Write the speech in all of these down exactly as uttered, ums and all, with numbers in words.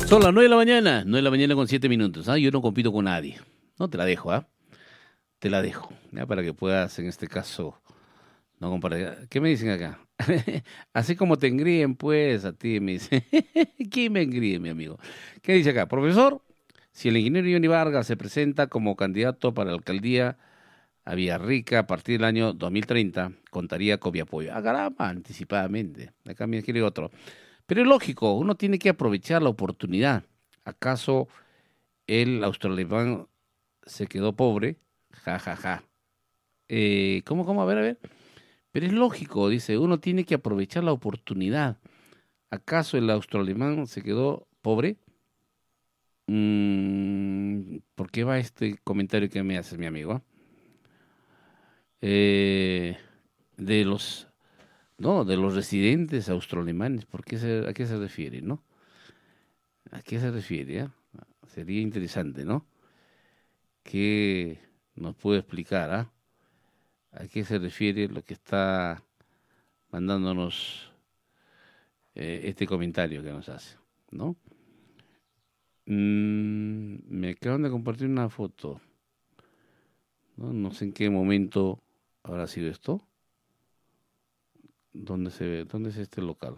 Son las nueve de la mañana, nueve de la mañana con siete minutos. ¿Ah? Yo no compito con nadie. No te la dejo, ¿ah? Te la dejo, ¿ya? Para que puedas, en este caso, no comparar. ¿Qué me dicen acá? Así como te engríen, pues, a ti me dice. ¿Quién me engríe, mi amigo? ¿Qué dice acá? Profesor, si el ingeniero Johnny Vargas se presenta como candidato para la alcaldía a Villarrica a partir del año dos mil treinta, contaría con mi apoyo. Ah, caramba, anticipadamente. Acá me escribe otro. Pero es lógico, uno tiene que aprovechar la oportunidad. ¿Acaso el australiano se quedó pobre? Ja, ja, ja. Eh, ¿cómo, cómo? A ver, a ver. Pero es lógico, dice, uno tiene que aprovechar la oportunidad. ¿Acaso el austroalemán se quedó pobre? Mm, ¿por qué va este comentario que me hace mi amigo? Eh, de los, no, de los residentes austroalemanes, ¿por qué se, a qué se refiere, no? ¿A qué se refiere? ¿Ah? Sería interesante, ¿no? ¿Qué nos puede explicar? ¿Ah? ¿A qué se refiere lo que está mandándonos eh, este comentario que nos hace? ¿No? Mm, me acaban de compartir una foto. ¿No? No sé en qué momento habrá sido esto. ¿Dónde se ve? ¿Dónde es este local?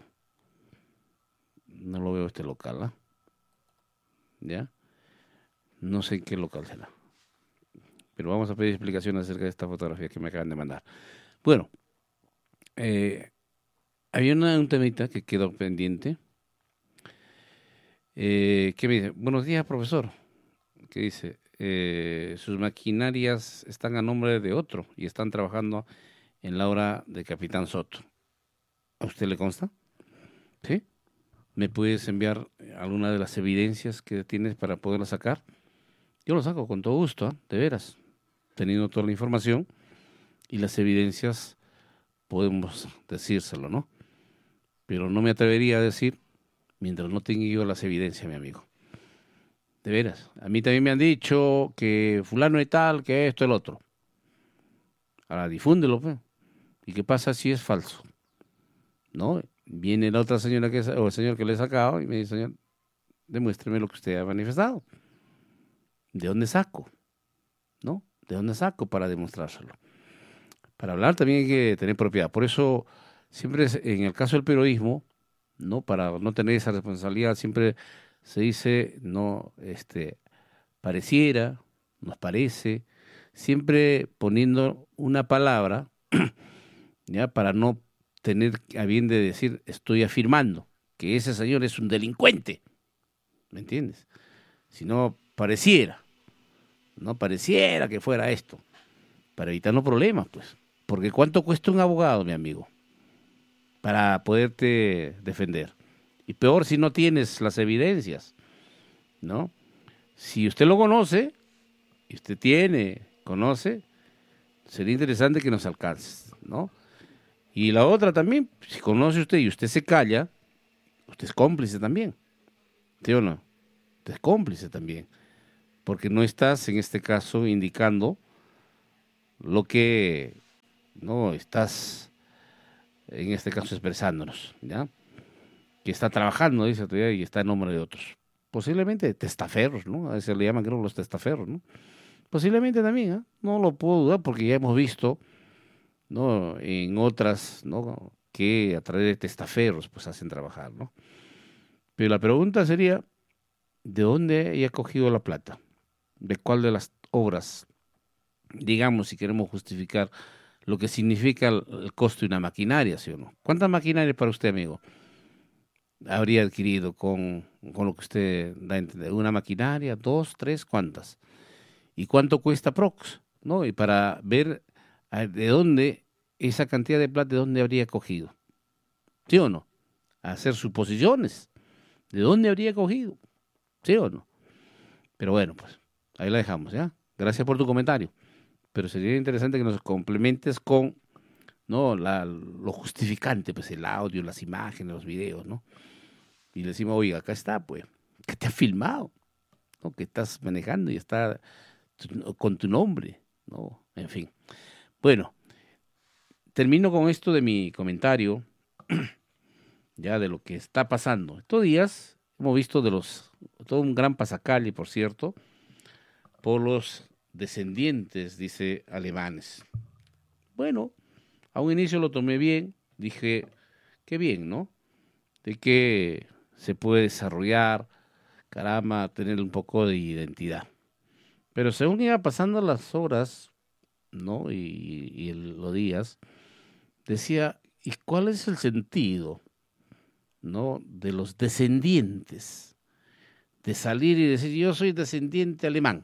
No lo veo este local, ¿ah? ¿Ya? No sé en qué local será. Pero vamos a pedir explicaciones acerca de esta fotografía que me acaban de mandar. Bueno, eh, había una, un temita que quedó pendiente. Eh, ¿qué me dice? Buenos días, profesor. ¿Qué dice? Eh, sus maquinarias están a nombre de otro y están trabajando en la obra de Capitán Soto. ¿A usted le consta? ¿Sí? ¿Me puedes enviar alguna de las evidencias que tienes para poderla sacar? Yo lo saco con todo gusto, ¿eh? De veras. Teniendo toda la información y las evidencias, podemos decírselo, ¿no? Pero no me atrevería a decir mientras no tenga yo las evidencias, mi amigo. De veras. A mí también me han dicho que fulano y tal, que esto, el otro. Ahora difúndelo, pues. ¿Y qué pasa si es falso? ¿No? Viene la otra señora que, o el señor que le he sacado y me dice, señor, demuéstreme lo que usted ha manifestado. ¿De dónde saco? ¿No? ¿De dónde saco para demostrárselo? Para hablar también hay que tener propiedad. Por eso, siempre es- en el caso del periodismo, ¿no? Para no tener esa responsabilidad, siempre se dice, no, este, pareciera, nos parece, siempre poniendo una palabra, ya, para no tener a bien de decir, estoy afirmando que ese señor es un delincuente, ¿me entiendes? Si no pareciera, no pareciera que fuera esto, para evitar los problemas, pues. Porque ¿cuánto cuesta un abogado, mi amigo, para poderte defender? Y peor si no tienes las evidencias, ¿no? Si usted lo conoce, y usted tiene, conoce, sería interesante que nos alcance, ¿no? Y la otra también, si conoce usted y usted se calla, usted es cómplice también, ¿sí o no? Usted es cómplice también, porque no estás, en este caso, indicando lo que no estás, en este caso, expresándonos, ¿ya? Que está trabajando, dice todavía, y está en nombre de otros. Posiblemente testaferros, ¿no? A veces le llaman, creo, los testaferros, ¿no? Posiblemente también, ¿eh? No lo puedo dudar porque ya hemos visto, ¿no? En otras, ¿no? Que a través de testaferros, pues hacen trabajar, ¿no? Pero la pregunta sería, ¿de dónde haya cogido la plata? ¿De cuál de las obras? Digamos, si queremos justificar lo que significa el, el costo de una maquinaria, ¿sí o no? ¿Cuántas maquinarias para usted, amigo, habría adquirido con, con lo que usted da a entender? ¿Una maquinaria, dos, tres, cuántas? ¿Y cuánto cuesta Prox? ¿No? Y para ver a- de dónde esa cantidad de plata, de dónde habría cogido. ¿Sí o no? Hacer suposiciones. ¿De dónde habría cogido? ¿Sí o no? Pero bueno, pues ahí la dejamos, ¿ya? Gracias por tu comentario. Pero sería interesante que nos complementes con, ¿no? La, lo justificante, pues el audio, las imágenes, los videos, ¿no? Y le decimos, oiga, acá está, pues, que te ha filmado, ¿no? Que estás manejando y está tu- con tu nombre, ¿no? En fin. Bueno, termino con esto de mi comentario, ya de lo que está pasando. Estos días hemos visto de los, todo un gran pasacalle, por cierto, por los descendientes, dice, alemanes. Bueno, a un inicio lo tomé bien, dije, qué bien, ¿no? De que se puede desarrollar, caramba, tener un poco de identidad. Pero según iba pasando las horas, ¿no? Y, y el- los días, decía, ¿y cuál es el sentido, ¿no? De los descendientes, de salir y decir, yo soy descendiente alemán,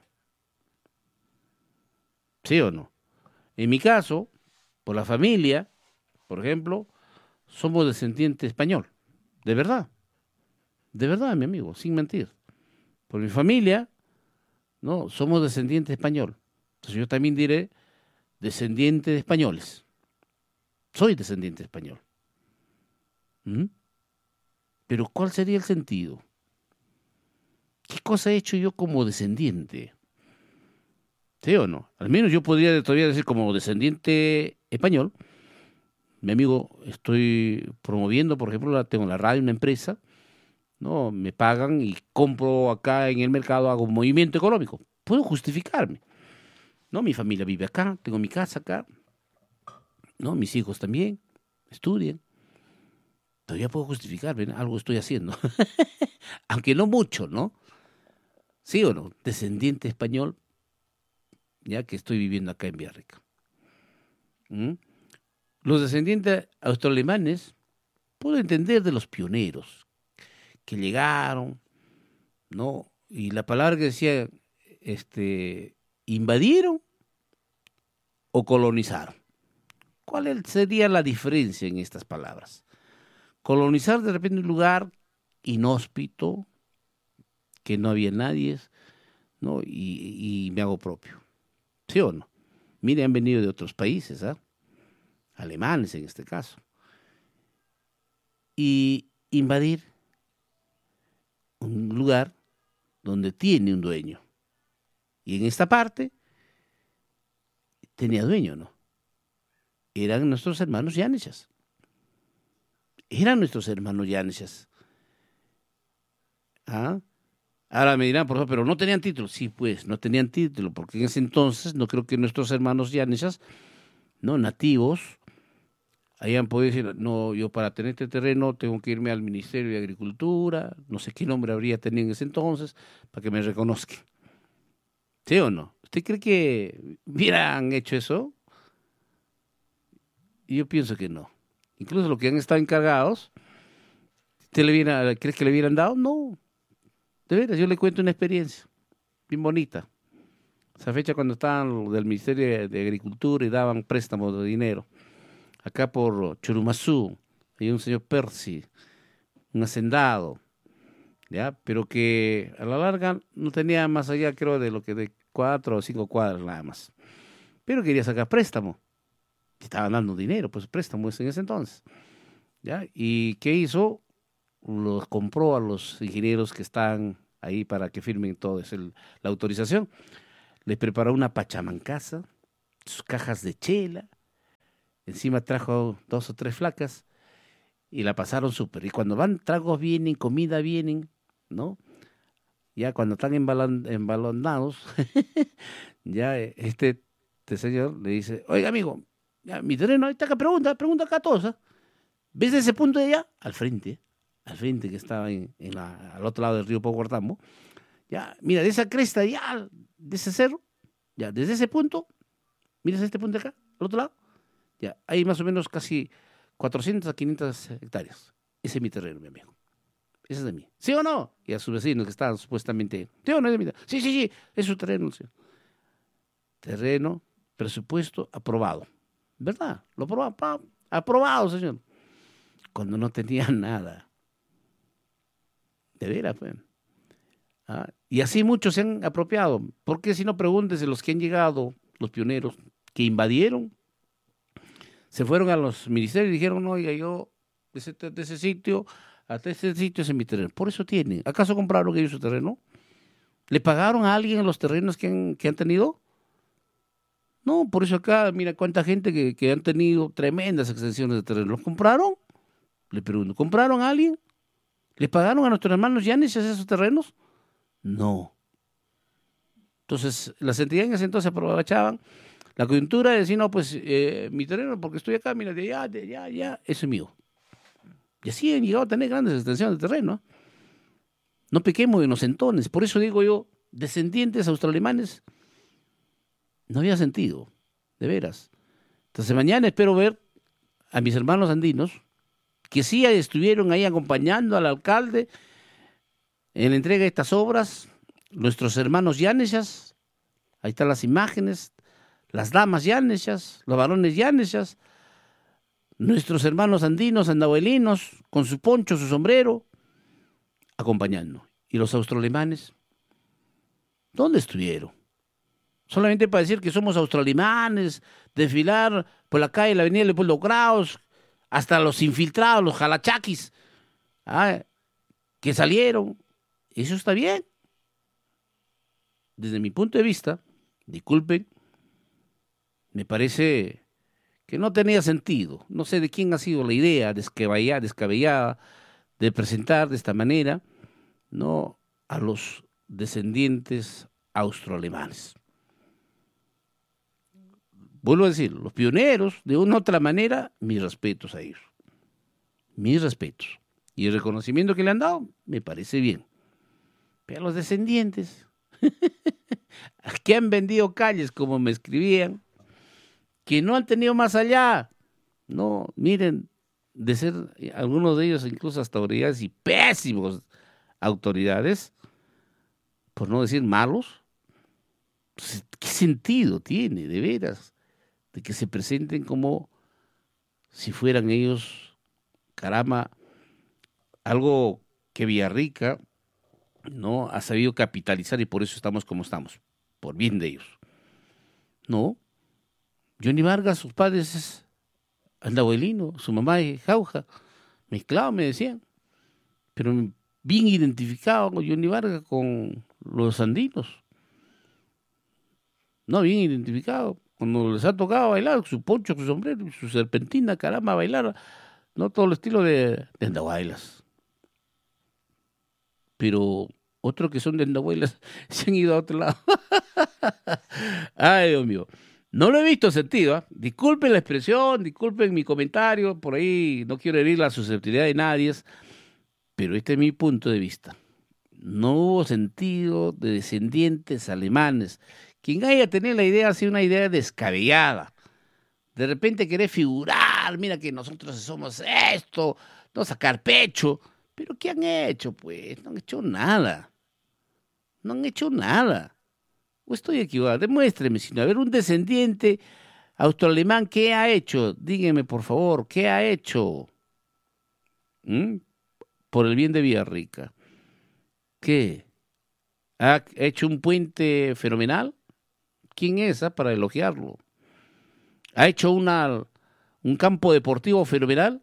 ¿sí o no? En mi caso, por la familia, por ejemplo, somos descendiente español, de verdad, de verdad, mi amigo, sin mentir. Por mi familia, ¿no? Somos descendiente español. Entonces yo también diré descendiente de españoles. Soy descendiente español. ¿Mm? Pero ¿cuál sería el sentido? ¿Qué cosa he hecho yo como descendiente? ¿Sí o no? Al menos yo podría todavía decir como descendiente español. Mi amigo, estoy promoviendo, por ejemplo, la, tengo la radio, una empresa, ¿no? Me pagan y compro acá en el mercado, hago un movimiento económico. Puedo justificarme, ¿no? Mi familia vive acá, tengo mi casa acá, ¿no? Mis hijos también estudian. Todavía puedo justificarme, ¿no? Algo estoy haciendo. Aunque no mucho, ¿no? ¿Sí o no? Descendiente español, ya que estoy viviendo acá en Villarrica. ¿Mm? Los descendientes austroalemanes, puedo entender de los pioneros que llegaron, ¿no? Y la palabra que decía, este, invadieron o colonizaron. ¿Cuál es- sería la diferencia en estas palabras? Colonizar de repente un lugar inhóspito, que no había nadie, ¿no? Y, y me hago propio. ¿Sí o no? Mire, han venido de otros países, ¿ah? Alemanes en este caso. Y invadir un lugar donde tiene un dueño. Y en esta parte tenía dueño, ¿no? Eran nuestros hermanos yanishas. Eran nuestros hermanos yanishas. ¿Ah? Ahora me dirán, por ejemplo, pero no tenían título. Sí, pues, no tenían título, porque en ese entonces no creo que nuestros hermanos yanishas, no nativos, hayan podido decir, no, yo para tener este terreno tengo que irme al Ministerio de Agricultura, no sé qué nombre habría tenido en ese entonces, para que me reconozcan. ¿Sí o no? ¿Usted cree que hubieran hecho eso? Y yo pienso que no. Incluso los que han estado encargados, ¿usted le hubiera, ¿crees que le hubieran dado? No. De veras, yo le cuento una experiencia bien bonita. Esa fecha cuando estaban los del Ministerio de de Agricultura y daban préstamos de dinero. Acá por Churumazú, hay un señor Percy, un hacendado, ¿ya? Pero que a la larga no tenía más allá, creo, de lo que de cuatro o cinco cuadras nada más. Pero quería sacar préstamo. Estaban dando dinero, pues préstamos en ese entonces, ¿ya? ¿Y qué hizo? Los compró a los ingenieros que están ahí para que firmen todo, es el- la autorización. Les preparó una pachamancasa, sus cajas de chela, encima trajo dos o tres flacas y la pasaron súper. Y cuando van, tragos vienen, comida vienen, ¿no? Ya cuando están embalan- embalonados, ya eh, este, este señor le dice, oiga amigo, ya, mi terreno, ahí está acá, pregunta, pregunta acá a todos, ¿ah? ¿Ves ese punto de allá? Al frente, al frente que estaba en, en la, al otro lado del río Poguartambo. Ya, mira, de esa cresta ya, de ese cerro, ya, desde ese punto, miras este punto de acá, al otro lado, ya, hay más o menos casi cuatrocientas a quinientas hectáreas. Ese es mi terreno, mi amigo. Ese es de mí. ¿Sí o no? Y a sus vecinos que estaban supuestamente, ¿sí o no es de mi terreno? Sí, sí, sí, es su terreno, señor. Terreno, presupuesto aprobado. ¿Verdad? Lo aprobado, ¡pam! Aprobado, señor. Cuando no tenía nada. De veras, pues. ¿Ah? Y así muchos se han apropiado. ¿Por qué si no pregúntese los que han llegado, los pioneros, que invadieron, se fueron a los ministerios y dijeron, no, oiga, yo de ese, de ese sitio hasta ese sitio es en mi terreno. Por eso tienen. ¿Acaso compraron ellos su terreno? ¿Le pagaron a alguien los terrenos que han, que han tenido? No, por eso acá, mira cuánta gente que, que han tenido tremendas extensiones de terreno. ¿Los compraron? Le pregunto, ¿compraron a alguien? ¿Le pagaron a nuestros hermanos llaneses esos terrenos? No. Entonces, las entidades en ese entonces aprovechaban la coyuntura de decir, no, pues eh, mi terreno, porque estoy acá, mira, de allá, de allá, allá, eso es mío. Y así han llegado a tener grandes extensiones de terreno. ¿eh? No pequemos de inocentones. Por eso digo yo, descendientes australemanes, no había sentido, de veras. Entonces mañana espero ver a mis hermanos andinos, que sí estuvieron ahí acompañando al alcalde en la entrega de estas obras, nuestros hermanos llaneses, ahí están las imágenes, las damas llaneses, los varones llaneses, nuestros hermanos andinos, andahuelinos, con su poncho, su sombrero, acompañando. ¿Y los australemanes? ¿Dónde estuvieron? Solamente para decir que somos australemanes, desfilar por la calle, la avenida Leopoldo Kraus, hasta los infiltrados, los jalachaquis, ah, que salieron. Eso está bien. Desde mi punto de vista, disculpen, me parece que no tenía sentido. No sé de quién ha sido la idea descabellada, descabellada de presentar de esta manera, no, a los descendientes austroalemanes. Vuelvo a decir, los pioneros, de una u otra manera, mis respetos a ellos. Mis respetos. Y el reconocimiento que le han dado, me parece bien. Pero los descendientes, que han vendido calles, como me escribían, que no han tenido más allá. No, miren, de ser algunos de ellos incluso hasta autoridades y pésimos autoridades, por no decir malos, pues, ¿qué sentido tiene, de veras, de que se presenten como si fueran ellos, caramba, algo que Villarrica no ha sabido capitalizar y por eso estamos como estamos, por bien de ellos? No, Johnny Vargas, sus padres es andahuelino, su mamá es jauja, mezclado me decían, pero bien identificado con Johnny Vargas con los andinos. No, bien identificado. Cuando les ha tocado bailar, su poncho, su sombrero, su serpentina, caramba, bailar, no todo el estilo de, de andahuaylas. Pero otros que son de andahuaylas se han ido a otro lado. Ay, Dios mío. No lo he visto sentido, ¿eh? Disculpen la expresión, disculpen mi comentario, por ahí no quiero herir la susceptibilidad de nadie, pero este es mi punto de vista. No hubo sentido de descendientes alemanes. Quien haya tenido la idea ha sido una idea descabellada. De repente querer figurar, mira que nosotros somos esto, no sacar pecho. ¿Pero qué han hecho, pues? No han hecho nada. No han hecho nada. ¿O estoy equivocado? Demuéstreme, sino a ver, un descendiente austroalemán, ¿qué ha hecho? Dígame, por favor, ¿qué ha hecho? ¿Mm? Por el bien de Villarrica. ¿Qué? ¿Ha hecho un puente fenomenal? ¿Quién es ah, para elogiarlo? ¿Ha hecho una, un campo deportivo fenomenal?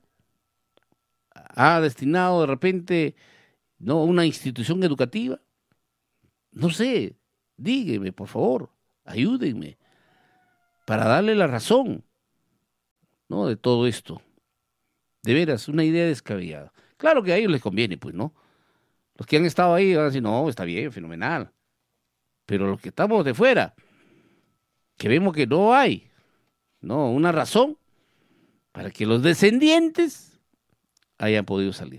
¿Ha destinado de repente no una institución educativa? No sé, dígame, por favor, ayúdenme para darle la razón, ¿no? De todo esto. De veras, una idea descabellada. Claro que a ellos les conviene, pues, ¿no? Los que han estado ahí van a decir, no, está bien, fenomenal. Pero los que estamos de fuera, que vemos que no hay, no, una razón para que los descendientes hayan podido salir.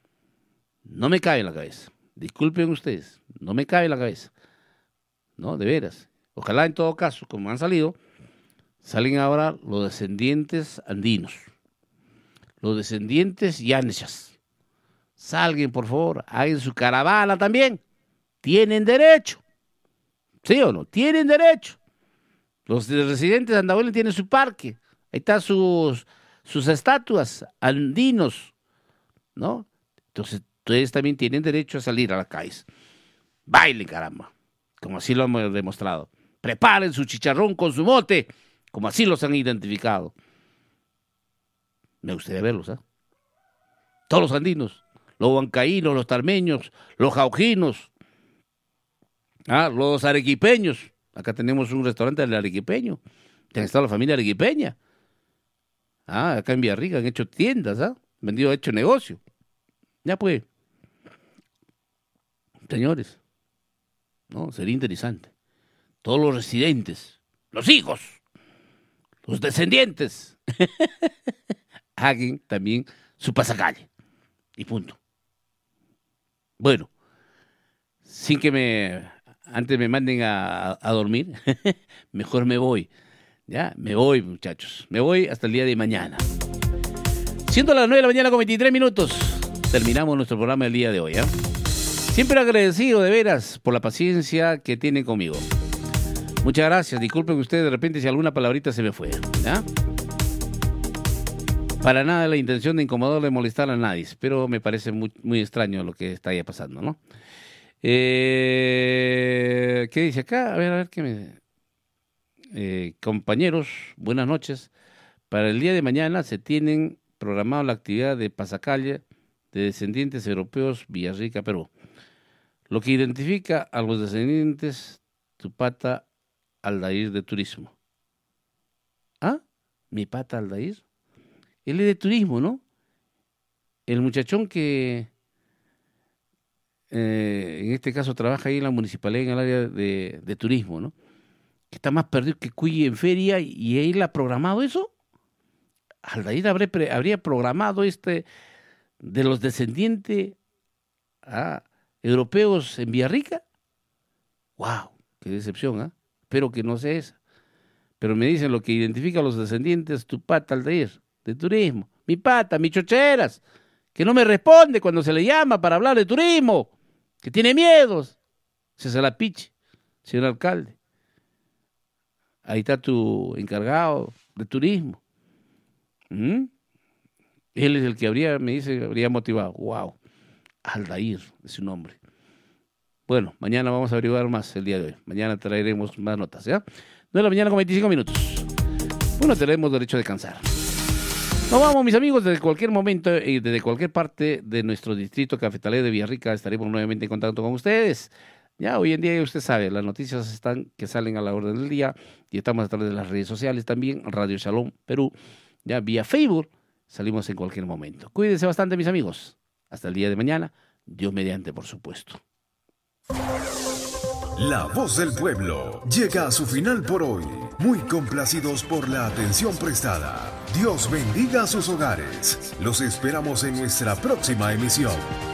No me cabe en la cabeza. Disculpen ustedes, no me cabe en la cabeza. No, de veras. Ojalá en todo caso, como han salido, salen ahora los descendientes andinos, los descendientes llaneses. Salgan, por favor, hagan su caravana también. Tienen derecho. ¿Sí o no? Tienen derecho. Los residentes de Andahuaylas tienen su parque. Ahí están sus, sus estatuas andinos, ¿no? Entonces, ustedes también tienen derecho a salir a las calles. Bailen, caramba, como así lo hemos demostrado. Preparen su chicharrón con su mote, como así los han identificado. Me gustaría verlos, ¿eh? Todos los andinos, los huancaínos, los tarmeños, los jaujinos, ah, los arequipeños. Acá tenemos un restaurante del arequipeño. Han estado la familia arequipeña. Ah, acá en Villarrica han hecho tiendas, ¿ah? Vendido, hecho negocio. Ya pues. señores, ¿no? Sería interesante. Todos los residentes, los hijos, los descendientes, hagan también su pasacalle. Y punto. Bueno, sin que me antes me manden a, a dormir, mejor me voy. Ya, me voy, muchachos. Me voy hasta el día de mañana. Siendo las nueve de la mañana con veintitrés minutos, terminamos nuestro programa del día de hoy. ¿eh? Siempre agradecido de veras por la paciencia que tienen conmigo. Muchas gracias. Disculpen ustedes de repente si alguna palabrita se me fue. ¿Ya? Para nada la intención de incomodar o de molestar a nadie, pero me parece muy, muy extraño lo que está ahí pasando, ¿no? Eh, ¿Qué dice acá? A ver, a ver, ¿qué me... Eh, compañeros, buenas noches. Para el día de mañana se tienen programado la actividad de pasacalle de descendientes europeos Villarrica, Perú. Lo que identifica a los descendientes Tupata Aldair de turismo. ¿Ah? ¿Mi pata Aldair? Él es de turismo, ¿no? El muchachón que eh, en este caso trabaja ahí en la municipalidad en el área de, de turismo, ¿no? Que está más perdido que cuy en feria y él ha programado eso. Aldair habría, habría programado este de los descendientes ah, europeos en Villarrica. ¡Wow! ¡Qué decepción! ¿eh? Espero que no sea esa. Pero me dicen lo que identifica a los descendientes Tupata Aldair de turismo. Mi pata, mi chocheras, que no me responde cuando se le llama para hablar de turismo, que tiene miedos. Se se la piche, señor alcalde. Ahí está tu encargado de turismo. ¿Mm? Él es el que habría, me dice, habría motivado. ¡Wow! Aldair es su nombre. Bueno, mañana vamos a averiguar más el día de hoy. Mañana traeremos más notas, ¿ya? nueve de la mañana con veinticinco minutos. Bueno, tenemos derecho a descansar. Nos vamos, mis amigos, desde cualquier momento y desde cualquier parte de nuestro distrito cafetalero de Villarrica estaremos nuevamente en contacto con ustedes. Ya hoy en día, usted sabe, las noticias están que salen a la orden del día y estamos a través de las redes sociales también, Radio Shalom Perú, ya vía Facebook, salimos en cualquier momento. Cuídense bastante, mis amigos. Hasta el día de mañana, Dios mediante, por supuesto. La Voz del Pueblo llega a su final por hoy. Muy complacidos por la atención prestada. Dios bendiga sus hogares. Los esperamos en nuestra próxima emisión.